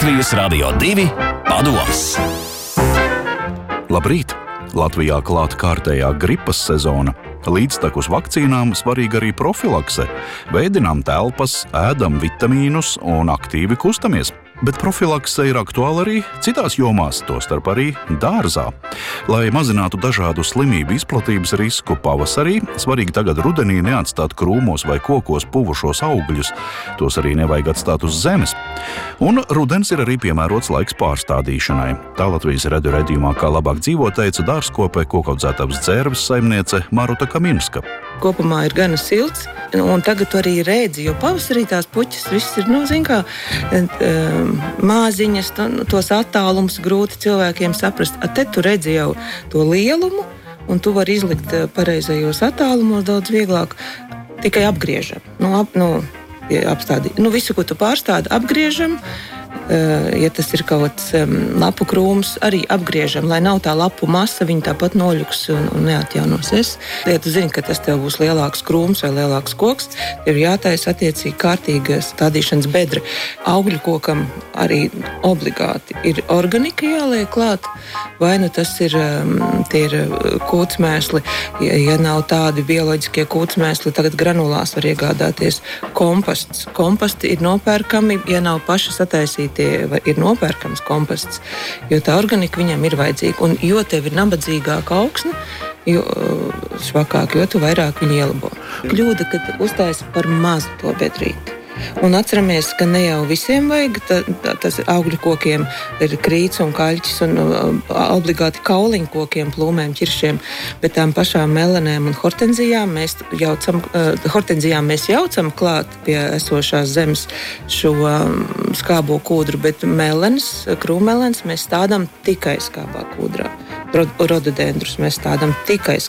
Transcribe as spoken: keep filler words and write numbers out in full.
Latvijas Radio divi padoms. Labrīt! Latvijā klāta kārtējā gripas sezona. Līdztekus vakcīnām svarīga arī profilakse. Veidinām telpas, ēdam vitamīnus un aktīvi kustamies. Bet profilakse ir aktuāla arī citās jomās, tostarp arī dārzā. Lai mazinātu dažādu slimību izplatības risku pavasarī, svarīgi tagad rudenī neatstāt krūmos vai kokos puvušos augļus. Tos arī nevajag atstāt uz zemes. Un rudens ir arī piemērots laiks pārstādīšanai. Tā Latvijas radio redzījumā Kā labāk dzīvot teica dārzkope, kokaudzētavas dzērves saimniece Maruta Kaminska. Kopumā ir gana silts, un tagad arī redzi, jo pavasarī tās puķas viss ir, nu, zin kā, māziņas, tos attālums grūti cilvēkiem saprast. A te tu redzi jau to lielumu, un tu vari izlikt pareizajos attālumos daudz vieglāk, tikai apgriežam. Nu, ap, nu, apstādi, nu visu, ko tu pārstādi, apgriežam. Ja tas ir kaut kāds um, lapu krūms, arī apgriežam, lai nav tā lapu masa, viņa tāpat noļuks un, un neatjaunosies. Ja tu zini, ka tas tev būs lielāks krūms vai lielāks koks, tev jātaisa attiecīgi kārtīga stādīšanas bedra. Augļu kokam arī obligāti ir organika jāliek klāt, vai nu tas ir, um, tie ir kūtsmēsli, ja, ja nav tādi bioloģiskie kūtsmēsli, tagad granulās var iegādāties komposts. Komposti ir nopērkami, ja nav paši sataisīti. Ir nopērkams komposts, jo tā organika viņam ir vajadzīga. Un jo tev ir nabadzīgāka augsne, jo švakāk, jo tu vairāk viņu ielabo. Kļūda, kad uztaisa par mazu to bedrīti. Un atceramies, ka ne jau visiem vajag, tā, tā, tas augļu kokiem ir krīts un kaļķis un obligāti kauliņu kokiem, plūmēm, ķiršiem, bet tām pašām melenēm un hortenzijām mēs jaucam, uh, hortenzijām mēs jaucam klāt pie esošās zemes šo um, skābo kūdru, bet melenes, krūmelenes mēs stādām tikai skābā kūdrā. Rododendrus mēs stādām tikai